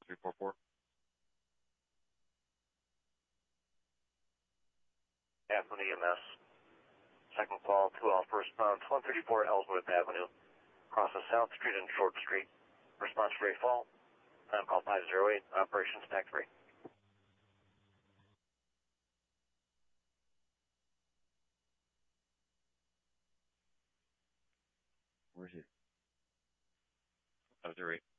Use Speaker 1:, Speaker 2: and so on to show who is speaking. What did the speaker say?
Speaker 1: 344.
Speaker 2: Athens EMS. Second call, 2 Alpha response, 134 Ellsworth Avenue. Crosses South Street and Short Street. Response for fall. Time call 508. Operations TAC 3.
Speaker 1: Where's it? 508.